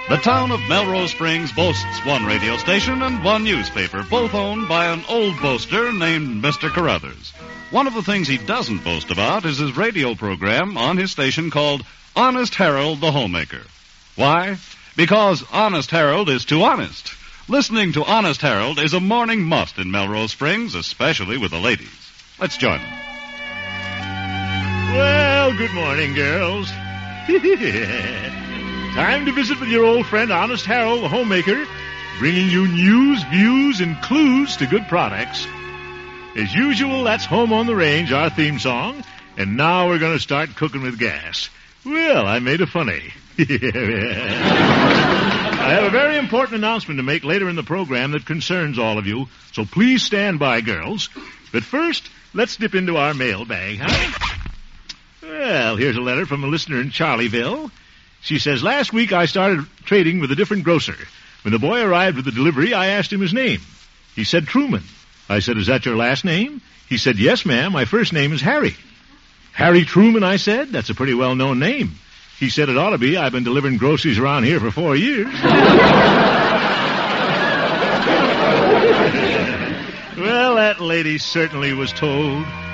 The town of Melrose Springs boasts one radio station and one newspaper, both owned by an old boaster named Mr. Carruthers. One of the things he doesn't boast about is his radio program on his station called Honest Harold the Homemaker. Why? Because Honest Harold is too honest. Listening to Honest Harold is a morning must in Melrose Springs, especially with the ladies. Let's join them. Well, good morning, girls. Time to visit with your old friend Honest Harold the Homemaker, bringing you news, views, and clues to good products. As usual, that's Home on the Range, our theme song, and now we're going to start cooking with gas. Well, I made a funny. I have a very important announcement to make later in the program that concerns all of you, so please stand by, girls. But first, let's dip into our mailbag, huh? Well, here's a letter from a listener in Charlieville. She says, last week I started trading with a different grocer. When the boy arrived with the delivery, I asked him his name. He said Truman. I said, is that your last name? He said, yes, ma'am. My first name is Harry. Harry Truman, I said. That's a pretty well-known name. He said, it ought to be. I've been delivering groceries around here for 4 years. Well, that lady certainly was told.